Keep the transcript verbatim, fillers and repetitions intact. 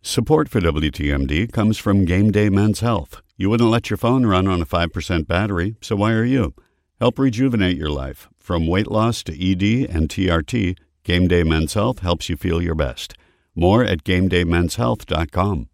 Support for W T M D comes from Game Day Men's Health. You wouldn't let your phone run on a five percent battery, so why are you? Help rejuvenate your life. From weight loss to E D and T R T, Game Day Men's Health helps you feel your best. More at game day men's health dot com.